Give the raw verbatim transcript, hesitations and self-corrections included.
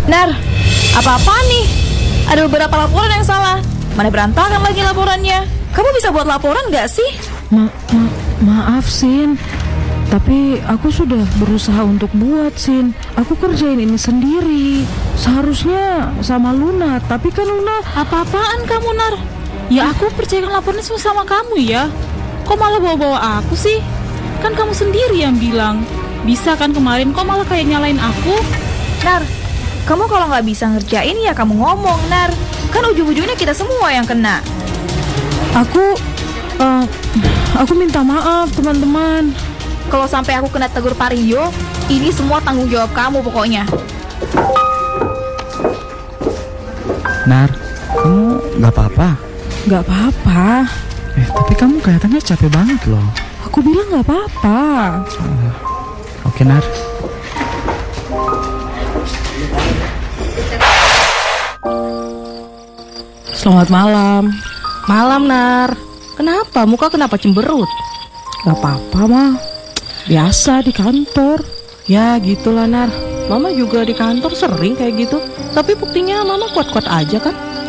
Nar, apa-apa nih? Ada beberapa laporan yang salah. Mana berantakan lagi laporannya. Kamu bisa buat laporan gak sih? Ma ma maaf Sin, tapi aku sudah berusaha untuk buat Sin. Aku kerjain ini sendiri. Seharusnya sama Luna, tapi kan Luna... Apa-apaan kamu, Nar? Ya aku percayakan laporannya semua sama kamu ya. Kok malah bawa-bawa aku sih? Kan kamu sendiri yang bilang bisa kan kemarin, kok malah kayak nyalain aku? Nar, kamu kalau gak bisa ngerjain ya kamu ngomong, Nar. Kan ujung-ujungnya kita semua yang kena. Aku... Uh, aku minta maaf teman-teman. Kalau sampai aku kena tegur Pak Rio, ini semua tanggung jawab kamu pokoknya. Nar, kamu gak apa-apa? Gak apa-apa. Eh, tapi kamu kelihatannya capek banget loh. Aku bilang gak apa-apa. uh, Oke, Nar. Selamat malam. Malam, Nar. Kenapa? Muka kenapa cemberut? Gak apa-apa, mah. Biasa di kantor. Ya gitulah, Nar. Mama juga di kantor sering kayak gitu. Tapi buktinya Mama kuat-kuat aja kan?